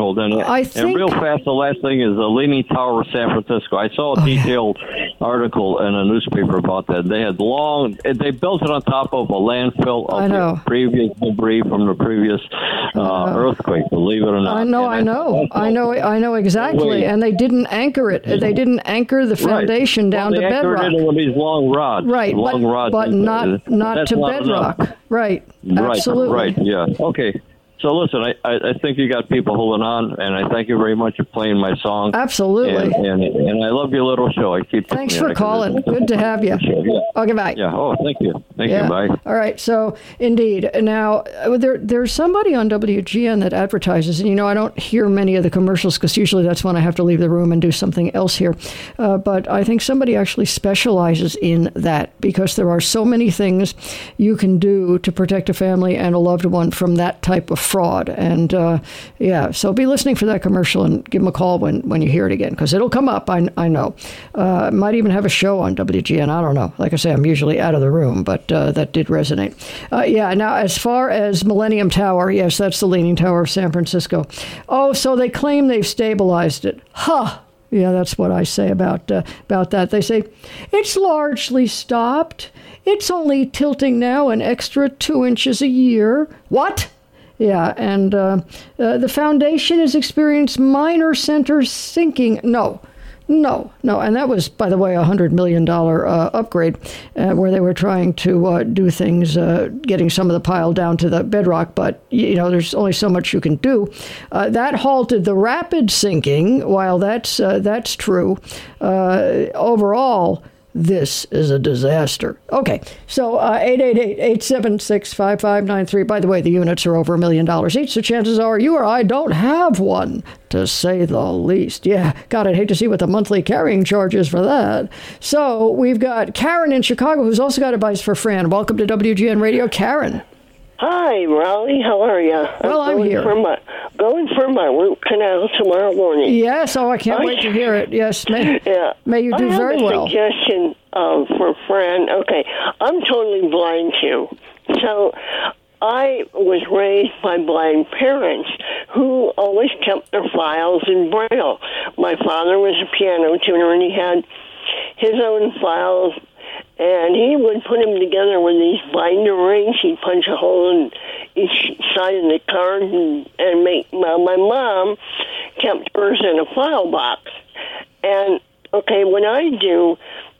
article. And real fast, the last thing is the Leaning Tower of San Francisco. I saw a detailed article in a newspaper about that. They had they built it on top of a landfill of the previous debris from the previous earthquake, believe it or not. I know exactly. And they didn't anchor it. They didn't anchor the foundation down to bedrock. They anchored it with these long rods. Right, but not to bedrock. Enough. Right, absolutely. Right, yeah. Okay. So listen, I think you got people holding on, and I thank you very much for playing my song. Absolutely. And I love your little show. Thanks for calling. Good to have you. Yeah. Okay, bye. Yeah. Oh, thank you. Thank you. Bye. All right. So, indeed. Now, there's somebody on WGN that advertises, and I don't hear many of the commercials because usually that's when I have to leave the room and do something else here. But I think somebody actually specializes in that because there are so many things you can do to protect a family and a loved one from that type of fraud. And so be listening for that commercial and give them a call when you hear it again, because it'll come up. I know. Might even have a show on WGN. I don't know. Like I say, I'm usually out of the room, but that did resonate. Now, as far as Millennium Tower, yes, that's the Leaning Tower of San Francisco. Oh, so they claim they've stabilized it. Yeah, that's what I say about that. They say it's largely stopped. It's only tilting now an extra 2 inches a year. What? Yeah, and the foundation has experienced minor center sinking. No. And that was, by the way, a $100 million upgrade where they were trying to do things, getting some of the pile down to the bedrock. But, there's only so much you can do. That halted the rapid sinking. While that's true, overall, this is a disaster. Okay, so 888-876-5593. By the way, the units are over $1 million each, so chances are you or I don't have one, to say the least. Yeah, God, I'd hate to see what the monthly carrying charge is for that. So we've got Karen in Chicago, who's also got advice for Fran. Welcome to WGN Radio, Karen. Hi, Raleigh. How are you? Well, I'm here. Going for my root canal tomorrow morning. Yes, I can't wait to hear it. Yes, may you do very well. I have a suggestion for Fran. Okay, I'm totally blind too. So I was raised by blind parents who always kept their files in Braille. My father was a piano tuner, and he had his own files. And he would put them together with these binder rings. He'd punch a hole in each side of the card and make. My mom kept hers in a file box. And what I do,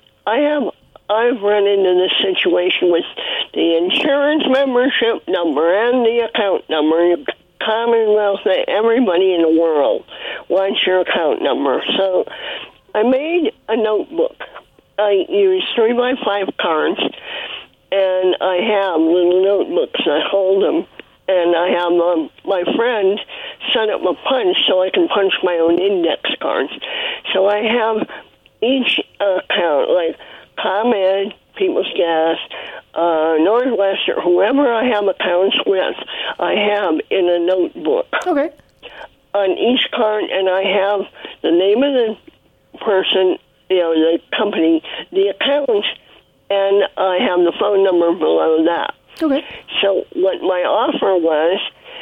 I've run into this situation with the insurance membership number and the account number. Commonwealth, everybody in the world wants your account number. So I made a notebook. I use 3x5 cards, and I have little notebooks. I hold them, and I have my friend set up a punch so I can punch my own index cards. So I have each account, like ComEd, People's Gas, Northwest, or whoever I have accounts with, I have in a notebook. Okay. On each card, and I have the name of the person, the company, the account, and I have the phone number below that. Okay. So what my offer was,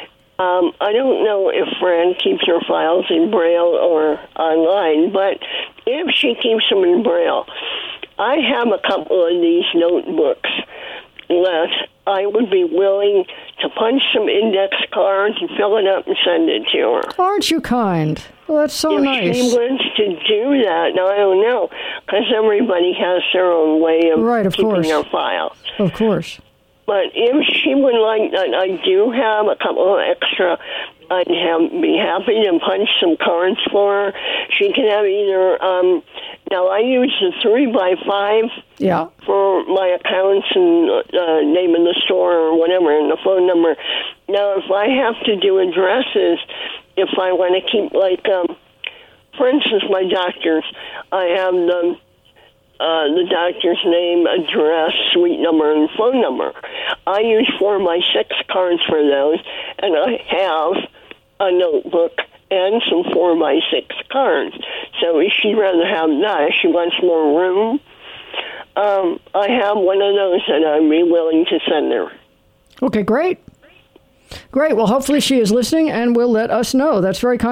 I don't know if Fran keeps her files in Braille or online, but if she keeps them in Braille, I have a couple of these notebooks left. I would be willing to punch some index cards and fill it up and send it to her. Aren't you kind? Well, that's so nice. If she wants to do that, now I don't know, because everybody has their own way of keeping their files. Of course. But if she would like that, I do have a couple of extra. I'd be happy to punch some cards for her. She can have either, now I use the 3x5 for my accounts and name of the store or whatever, and the phone number. Now, if I have to do addresses, if I want to keep, like, for instance, my doctors, I have the doctor's name, address, suite number, and phone number. I use 4x6 cards for those, and I have a notebook and some 4x6 cards. So if she'd rather have that, if she wants more room, I have one of those that I'd be willing to send her. Okay, great. Great. Well, hopefully she is listening and will let us know. That's very kind.